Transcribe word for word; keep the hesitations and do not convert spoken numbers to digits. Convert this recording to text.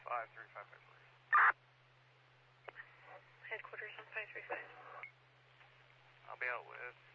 five three five five three. Headquarters on five three five. I'll be out with